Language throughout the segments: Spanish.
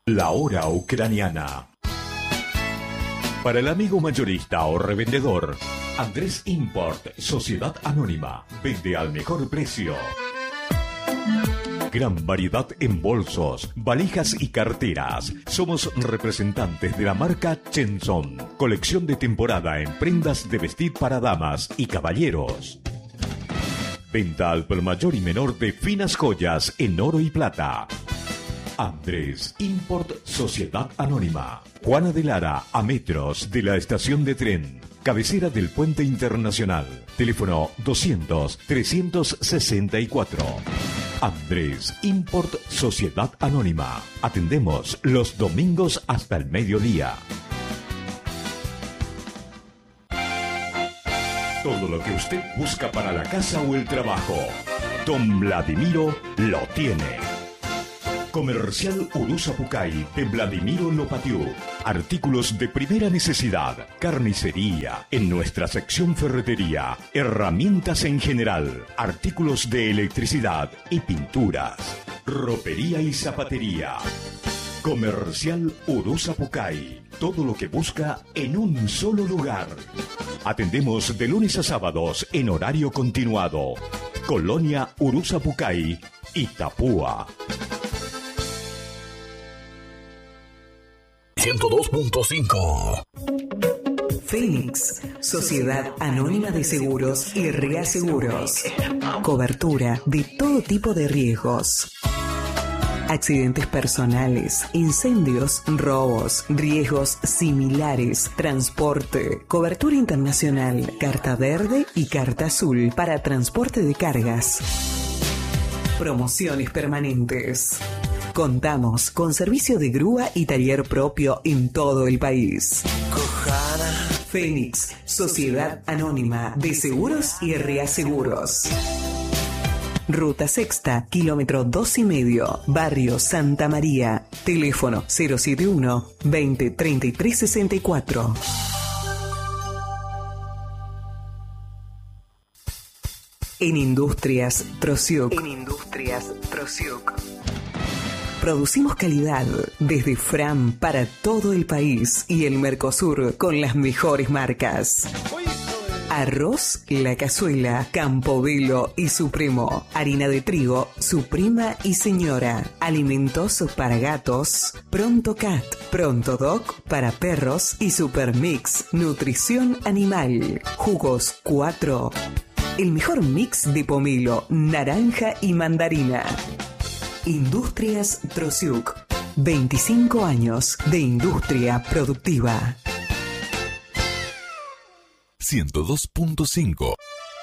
La hora ucraniana. Para el amigo mayorista o revendedor, Andrés Import, Sociedad Anónima, vende al mejor precio. Gran variedad en bolsos, valijas y carteras. Somos representantes de la marca Chenson. Colección de temporada en prendas de vestir para damas y caballeros. Venta al por mayor y menor de finas joyas en oro y plata. Andrés Import, Sociedad Anónima. Juana de Lara, a metros de la estación de tren. Cabecera del Puente Internacional. Teléfono 200-364. Andrés Import, Sociedad Anónima. Atendemos los domingos hasta el mediodía. Todo lo que usted busca para la casa o el trabajo, Don Vladimiro lo tiene. Comercial Urusapucay de Vladimiro Lopatiu. Artículos de primera necesidad, carnicería, en nuestra sección ferretería, herramientas en general, artículos de electricidad y pinturas, ropería y zapatería. Comercial Urusapucay. Todo lo que busca en un solo lugar. Atendemos de lunes a sábados en horario continuado. Colonia Urusapucay, Itapúa. 102.5. Fénix, Sociedad Anónima de Seguros y Reaseguros. Cobertura de todo tipo de riesgos. Accidentes personales, incendios, robos, riesgos similares, transporte, cobertura internacional, carta verde y carta azul para transporte de cargas. Promociones permanentes. Contamos con servicio de grúa y taller propio en todo el país. Fénix, Sociedad Anónima de Seguros y Reaseguros. Ruta Sexta, kilómetro 2,5, Barrio Santa María. Teléfono 071 20 33 64. En Industrias Trosiuk. Producimos calidad desde Fram para todo el país y el Mercosur con las mejores marcas. Arroz La Cazuela, Campobello y Supremo. Harina de trigo, Suprema y Señora. Alimentos para gatos, Pronto Cat, Pronto Doc para perros y Supermix, Nutrición Animal. Jugos 4. El mejor mix de pomelo, naranja y mandarina. Industrias Trosiuk. 25 años de industria productiva. 102.5.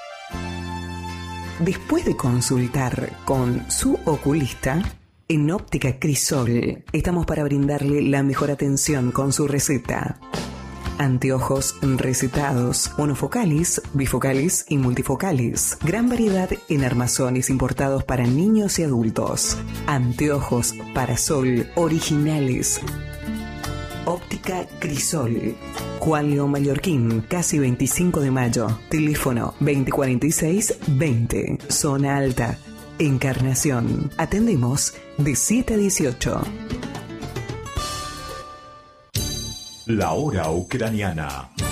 Después de consultar con su oculista, en Óptica Crisol estamos para brindarle la mejor atención con su receta. Anteojos recetados, monofocales, bifocales y multifocales. Gran variedad en armazones importados para niños y adultos. Anteojos para sol originales. Óptica Crisol. Juan León Mallorquín, casi 25 de mayo. Teléfono 2046-20. Zona Alta. Encarnación. Atendemos de 7 a 18. La hora ucraniana.